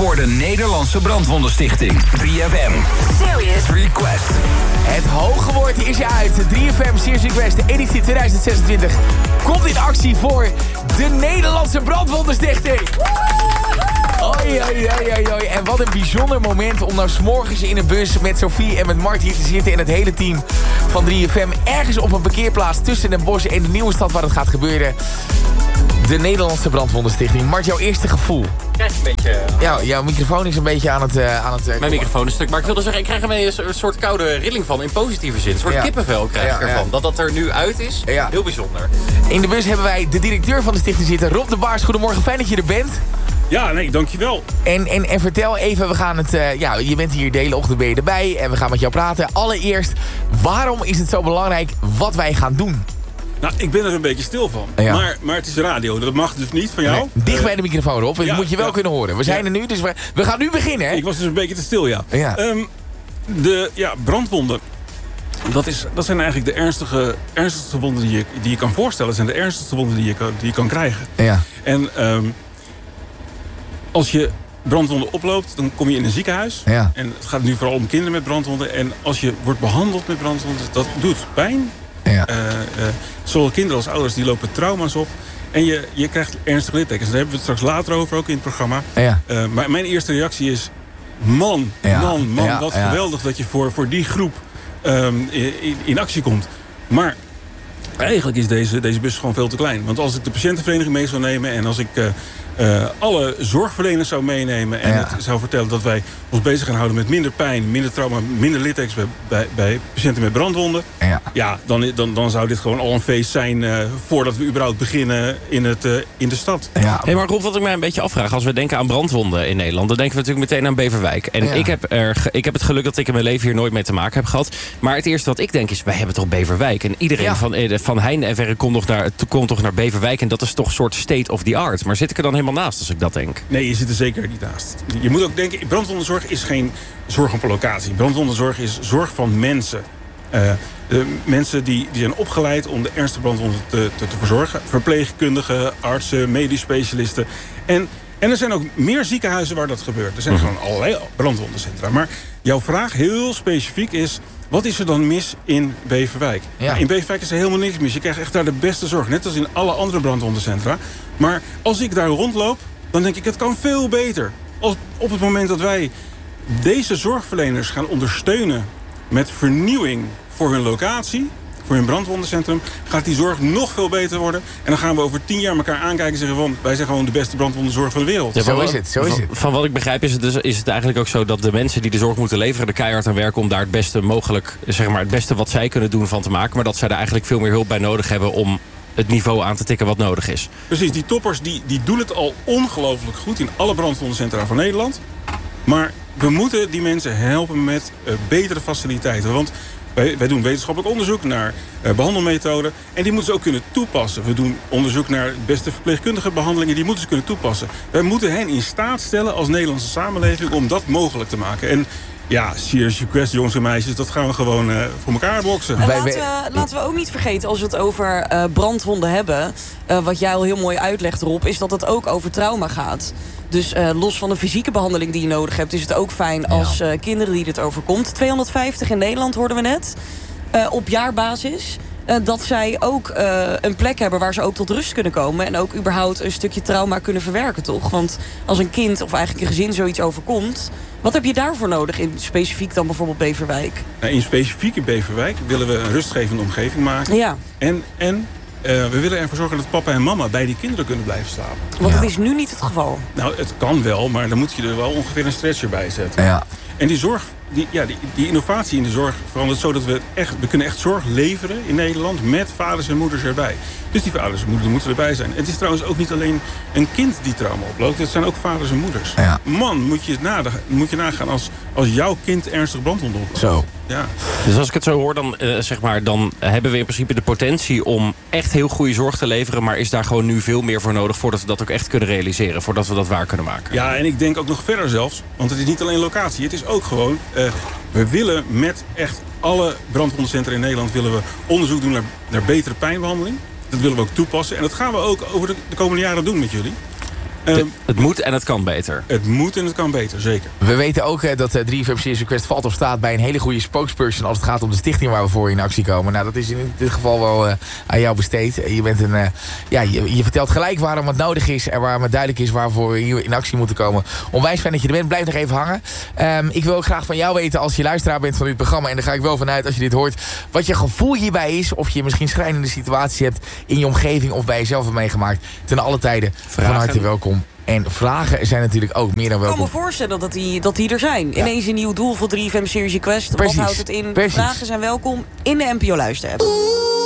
voor de Nederlandse Brandwondenstichting. 3FM. Serious Request. Het hoge woord is uit. 3FM Serious Request, de editie 2026, komt in actie voor de Nederlandse Brandwondenstichting. Oei, oei, oei, oei. En wat een bijzonder moment om nou 's morgens in een bus met Sophie en met Mart hier te zitten en het hele team van 3FM ergens op een parkeerplaats tussen Den Bosch en de nieuwe stad waar het gaat gebeuren. De Nederlandse Brandwondenstichting. Mart, jouw eerste gevoel? Ik krijg een beetje... Ja, jouw microfoon is een beetje aan het Mijn microfoon is een stuk. Maar ik wilde zeggen, ik krijg er een soort koude rilling van. In positieve zin. Een soort kippenvel krijg ik ervan. Dat er nu uit is. Ja. Heel bijzonder. In de bus hebben wij de directeur van de stichting zitten. Rob de Baars, goedemorgen. Fijn dat je er bent. Ja, nee, dankjewel. En vertel even, we gaan het... je bent hier de hele ochtend ben je erbij. En we gaan met jou praten. Allereerst, waarom is het zo belangrijk wat wij gaan doen? Nou, ik ben er een beetje stil van. Ja. Maar het is radio, dat mag dus niet van jou. Nee, dicht bij de microfoon, Rob. Dat moet je wel kunnen horen. We zijn er nu, dus we gaan nu beginnen. Hè? Ik was dus een beetje te stil, ja. Brandwonden. Dat zijn eigenlijk de ernstigste wonden die je kan voorstellen. Dat zijn de ernstigste wonden die je kan krijgen. Ja. En als je brandwonden oploopt, dan kom je in een ziekenhuis. Ja. En het gaat nu vooral om kinderen met brandwonden. En als je wordt behandeld met brandwonden, dat doet pijn. Ja. Zowel kinderen als ouders die lopen trauma's op. En je krijgt ernstige littekens. Daar hebben we het straks later over, ook in het programma. Ja. Maar mijn eerste reactie is... Man, wat geweldig dat je voor die groep in actie komt. Maar eigenlijk is deze bus gewoon veel te klein. Want als ik de patiëntenvereniging mee zou nemen... en als ik alle zorgverleners zou meenemen... en het zou vertellen dat wij ons bezig gaan houden met minder pijn... minder trauma, minder littekens bij patiënten met brandwonden... Dan zou dit gewoon al een feest zijn... voordat we überhaupt beginnen in de stad. Ja. Hey, maar Rob, wat ik mij een beetje afvraag... als we denken aan brandwonden in Nederland... dan denken we natuurlijk meteen aan Beverwijk. En ik heb het geluk dat ik in mijn leven hier nooit mee te maken heb gehad. Maar het eerste wat ik denk is... wij hebben toch Beverwijk. En iedereen van heinde en verre komt toch naar Beverwijk... en dat is toch een soort state of the art. Maar zit ik er dan helemaal naast als ik dat denk? Nee, je zit er zeker niet naast. Je moet ook denken, brandwondenzorg is geen zorg op locatie. Brandwondenzorg is zorg van mensen. Mensen die zijn opgeleid om de ernstige brandwonden te verzorgen. Verpleegkundigen, artsen, medisch specialisten. En er zijn ook meer ziekenhuizen waar dat gebeurt. Er zijn gewoon allerlei brandwondencentra. Maar jouw vraag heel specifiek is... wat is er dan mis in Beverwijk? Ja. In Beverwijk is er helemaal niks mis. Je krijgt echt daar de beste zorg. Net als in alle andere brandwondencentra. Maar als ik daar rondloop, dan denk ik... het kan veel beter. Op het moment dat wij deze zorgverleners gaan ondersteunen... met vernieuwing voor hun locatie... voor hun brandwondencentrum, gaat die zorg nog veel beter worden. En dan gaan we over 10 jaar elkaar aankijken en zeggen van... wij zijn gewoon de beste brandwondenzorg van de wereld. Ja, zo is het. Van wat ik begrijp is het eigenlijk ook zo... dat de mensen die de zorg moeten leveren... er keihard aan werken om daar het beste mogelijk... zeg maar het beste wat zij kunnen doen van te maken... maar dat zij er eigenlijk veel meer hulp bij nodig hebben... om het niveau aan te tikken wat nodig is. Precies, die toppers die doen het al ongelooflijk goed... in alle brandwondencentra van Nederland. Maar we moeten die mensen helpen met betere faciliteiten. Want wij doen wetenschappelijk onderzoek naar behandelmethoden. En die moeten ze ook kunnen toepassen. We doen onderzoek naar beste verpleegkundige behandelingen. Die moeten ze kunnen toepassen. Wij moeten hen in staat stellen als Nederlandse samenleving... om dat mogelijk te maken. En ja, serious request, jongens en meisjes, dat gaan we gewoon voor elkaar boksen. Laten we ook niet vergeten, als we het over brandwonden hebben... wat jij al heel mooi uitlegt, Rob, is dat het ook over trauma gaat. Dus los van de fysieke behandeling die je nodig hebt... is het ook fijn als kinderen die dit overkomt. 250 in Nederland, hoorden we net, op jaarbasis... dat zij ook een plek hebben waar ze ook tot rust kunnen komen... en ook überhaupt een stukje trauma kunnen verwerken, toch? Want als een kind of eigenlijk een gezin zoiets overkomt... wat heb je daarvoor nodig, in specifiek dan bijvoorbeeld Beverwijk? Nou, in specifieke Beverwijk willen we een rustgevende omgeving maken. Ja. En we willen ervoor zorgen dat papa en mama bij die kinderen kunnen blijven slapen. Want dat is nu niet het geval. Nou, het kan wel, maar dan moet je er wel ongeveer een stretcher bij zetten. Ja. En die zorg, die innovatie in de zorg verandert zo dat we kunnen echt zorg leveren in Nederland met vaders en moeders erbij. Dus die vaders en moeders moeten erbij zijn. Het is trouwens ook niet alleen een kind die trauma oploopt. Het zijn ook vaders en moeders. Ja. Man, moet je nagaan als jouw kind ernstig brandwonden oploopt. Zo. Ja. Dus als ik het zo hoor, dan hebben we in principe de potentie om echt heel goede zorg te leveren. Maar is daar gewoon nu veel meer voor nodig voordat we dat ook echt kunnen realiseren. Voordat we dat waar kunnen maken. Ja, en ik denk ook nog verder zelfs. Want het is niet alleen locatie. Het is ook gewoon, we willen met echt alle brandwondencentra in Nederland willen we onderzoek doen naar betere pijnbehandeling. Dat willen we ook toepassen. En dat gaan we ook over de komende jaren doen met jullie. Het moet en het kan beter. Het moet en het kan beter, zeker. We weten ook dat 3FM Serious Request valt of staat bij een hele goede spokesperson als het gaat om de stichting waar we voor in actie komen. Nou, dat is in dit geval wel aan jou besteed. Je bent je vertelt gelijk waarom het nodig is en waarom het duidelijk is waarvoor we hier in actie moeten komen. Onwijs fijn dat je er bent. Blijf nog even hangen. Ik wil ook graag van jou weten als je luisteraar bent van dit programma, en daar ga ik wel vanuit als je dit hoort, wat je gevoel hierbij is. Of je misschien schrijnende situaties hebt in je omgeving of bij jezelf hebt meegemaakt. Ten alle tijden van harte welkom. En vragen zijn natuurlijk ook meer dan welkom. Ik kan me voorstellen dat die er zijn. Ja. Ineens een nieuw doel voor 3FM Serious Request. Wat houdt het in? Precies. Vragen zijn welkom in de NPO Luister-app.